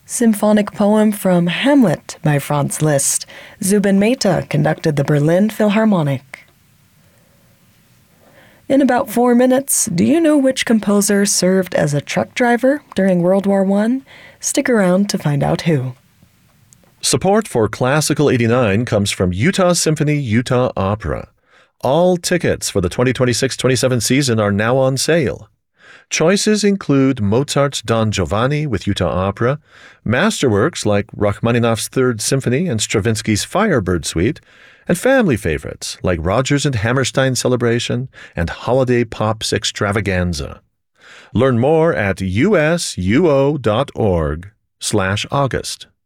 Symphonic poem from Hamlet by Franz Liszt. Zubin Mehta conducted the Berlin Philharmonic. In about 4 minutes, do you know which composer served as a truck driver during World War I? Stick around to find out who. Support for Classical 89 comes from Utah Symphony Utah Opera. All tickets for the 2026-27 season are now on sale. Choices include Mozart's Don Giovanni with Utah Opera, masterworks like Rachmaninoff's Third Symphony and Stravinsky's Firebird Suite, and family favorites like Rodgers and Hammerstein Celebration and Holiday Pops Extravaganza. Learn more at usuo.org/August.